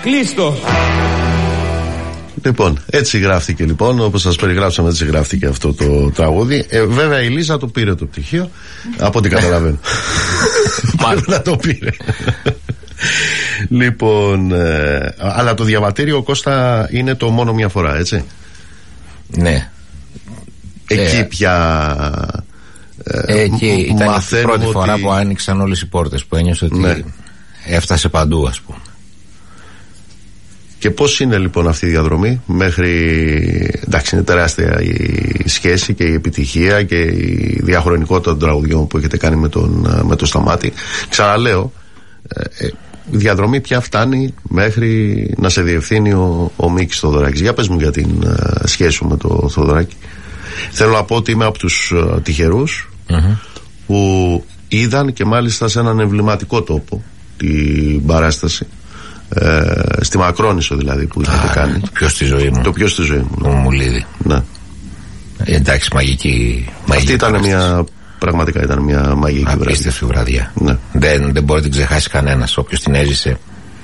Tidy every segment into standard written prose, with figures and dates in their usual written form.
Κλείστο. Λοιπόν, έτσι γράφτηκε λοιπόν, όπως σας περιγράψαμε, έτσι γράφτηκε αυτό το τραγούδι. Βέβαια η Λίζα το πήρε το πτυχίο, από ό,τι καταλαβαίνω. Μάλλον το πήρε. Λοιπόν, αλλά το διαβατήριο, Κώστα, είναι το μόνο μια φορά, έτσι? Ναι. Εκεί πια εκεί ήταν η πρώτη φορά που άνοιξαν όλες οι πόρτες, που ένιωσε ότι έφτασε παντού, ας πούμε. Και πώς είναι λοιπόν αυτή η διαδρομή μέχρι, εντάξει, είναι τεράστια η σχέση και η επιτυχία και η διαχρονικότητα των τραγουδιών που έχετε κάνει με τον Σταμάτη. Ξαναλέω, η διαδρομή πια φτάνει μέχρι να σε διευθύνει ο Μίκης Θοδωράκης. Για πες μου για την σχέση σου με τον Θοδωράκη. Θέλω να πω ότι είμαι από τους τυχερούς που είδαν, και μάλιστα σε έναν εμβληματικό τόπο, την παράσταση. Στη Μακρόνισσο δηλαδή που είχατε κάνει. Το πιο στη ζωή μου. Το πιο στη ζωή μου. Το Μουλίδη. Ναι. Εντάξει, μαγική. Αυτή ήταν μια. Πραγματικά ήταν μια μαγική βραδιά. Απίστευτη βραδιά. Ναι. Δεν μπορεί να την ξεχάσει κανένας, όποιος την έζησε.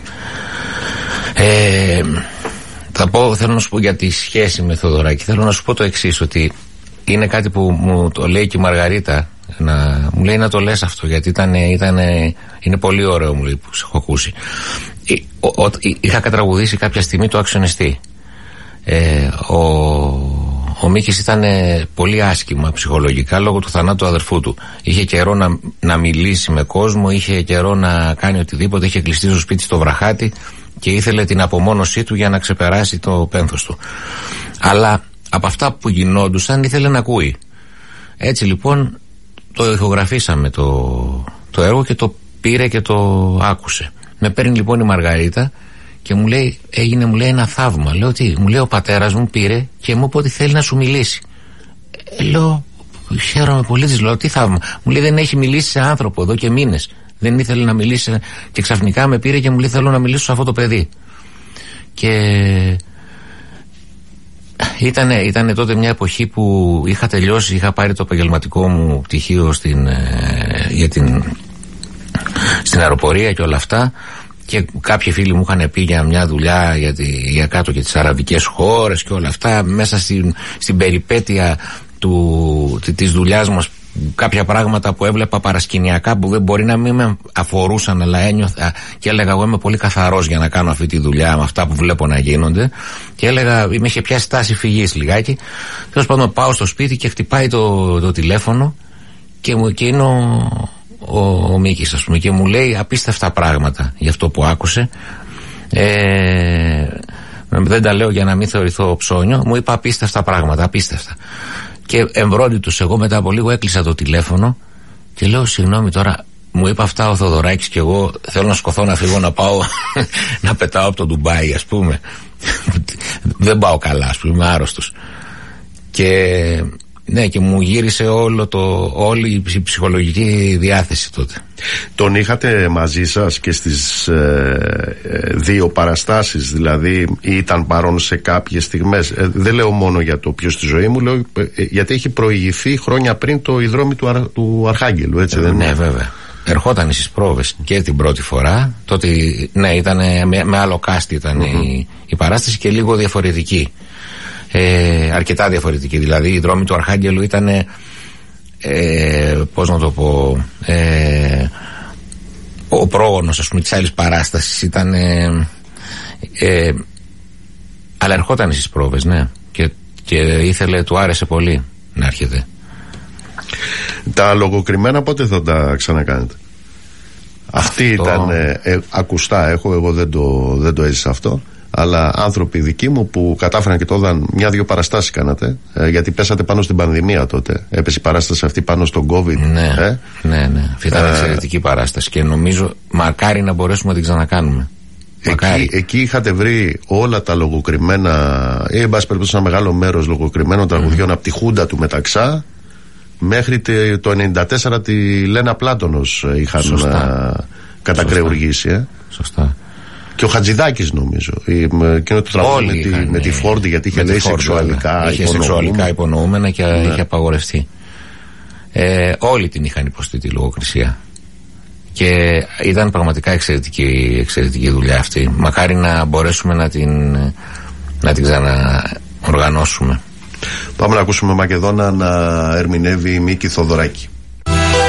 Θέλω να σου πω για τη σχέση με Θοδωράκη. Θέλω να σου πω το εξής, ότι είναι κάτι που μου το λέει και η Μαργαρίτα. Μου λέει να το λες αυτό, γιατί είναι πολύ ωραίο, μου λέει, που σε έχω ακούσει. Είχα κατραγουδήσει κάποια στιγμή το Αξιονιστή. Ο Μίκης ήταν πολύ άσχημα ψυχολογικά λόγω του θανάτου του αδερφού του. Είχε καιρό να μιλήσει με κόσμο, είχε καιρό να κάνει οτιδήποτε, είχε κλειστεί στο σπίτι στο Βραχάτι και ήθελε την απομόνωσή του για να ξεπεράσει το πένθος του. Αλλά από αυτά που γινόντουσαν ήθελε να ακούει. Έτσι λοιπόν το ηχογραφήσαμε το έργο και το πήρε και το άκουσε. Με παίρνει λοιπόν η Μαργαρίτα και μου λέει, μου λέει ένα θαύμα. Λέω τι? Μου λέει ο πατέρας μου πήρε και μου είπε ότι θέλει να σου μιλήσει. Λέω χαίρομαι πολύ, της λέω τι θαύμα? Μου λέει δεν έχει μιλήσει σε άνθρωπο εδώ και μήνες. Δεν ήθελε να μιλήσει και ξαφνικά με πήρε και μου λέει θέλω να μιλήσω σε αυτό το παιδί. Και ήταν τότε μια εποχή που είχα τελειώσει, είχα πάρει το επαγγελματικό μου πτυχίο στην αεροπορία και όλα αυτά, και κάποιοι φίλοι μου είχαν πει για μια δουλειά για κάτω και τις αραβικές χώρες και όλα αυτά. Μέσα στην περιπέτεια της δουλειάς μας, κάποια πράγματα που έβλεπα παρασκηνιακά που δεν μπορεί να μην με αφορούσαν, αλλά ένιωθα και έλεγα εγώ είμαι πολύ καθαρός για να κάνω αυτή τη δουλειά με αυτά που βλέπω να γίνονται, και έλεγα, με είχε πιάσει τάση φυγής λιγάκι. Τέλος πάντων πάω στο σπίτι και χτυπάει το τηλέφωνο και είναι ο Μίκης, ας πούμε, και μου λέει απίστευτα πράγματα για αυτό που άκουσε. Δεν τα λέω για να μην θεωρηθώ ψώνιο, μου είπα απίστευτα πράγματα, απίστευτα. Και εμβρόντιτος εγώ μετά από λίγο έκλεισα το τηλέφωνο και λέω συγγνώμη τώρα, μου είπε αυτά ο Θοδωράκης και εγώ θέλω να σκοθώ να φύγω να πάω να πετάω από το Ντουμπάι, ας πούμε. Δεν πάω καλά, ας πούμε, είμαι άρρωστος. Και ναι, και μου γύρισε όλη η ψυχολογική διάθεση τότε. Τον είχατε μαζί σας και στις δύο παραστάσεις, δηλαδή ήταν παρόν σε κάποιες στιγμές? Δεν λέω μόνο για το ποιος στη ζωή μου, λέω γιατί έχει προηγηθεί χρόνια πριν το Ιδρόμι του Αρχάγγελου, έτσι δεν είναι? Ναι, βέβαια. Ερχόταν στις πρόβες και την πρώτη φορά. Τότε, ναι, ήταν με άλλο κάστη ήταν η παράσταση και λίγο διαφορετική. Αρκετά διαφορετική. Δηλαδή η Δρόμη του Αρχάγγελου ήταν πώς να το πω, ο πρόγονος, ας πούμε, της άλλης παράστασης ήταν αλλά ερχόταν στις πρόβες, ναι, και ήθελε, του άρεσε πολύ να έρχεται. Τα λογοκριμένα πότε θα τα ξανακάνετε? Αυτή ήταν ακουστά, εγώ δεν το έζησα αυτό, αλλά άνθρωποι δικοί μου που κατάφεραν και το είδαν, μια-δυο παραστάσεις κάνατε, γιατί πέσατε πάνω στην πανδημία τότε. Έπεσε η παράσταση αυτή πάνω στον COVID. Ναι, ναι. Ήταν εξαιρετική παράσταση και νομίζω μακάρι να μπορέσουμε να την ξανακάνουμε. Εκεί είχατε βρει όλα τα λογοκριμένα, ή εν πάση περιπτώσει ένα μεγάλο μέρος λογοκριμένων τραγουδιών από τη Χούντα του Μεταξά μέχρι το 1994 τη Λένα Πλάτωνος είχαν κατακρεουργήσει. Σωστά. Και ο Χατζηδάκης νομίζω. Εκείνο το τραγούδι με τη Φόρντι, γιατί είχε λέει σεξουαλικά υπονοούμενα και είχε απαγορευτεί. Όλοι την είχαν υποστεί τη λογοκρισία. και ήταν πραγματικά εξαιρετική δουλειά αυτή. Μακάρι να μπορέσουμε να την ξαναοργανώσουμε. Πάμε να ακούσουμε Μακεδόνα να ερμηνεύει η Μίκη Θοδωράκη.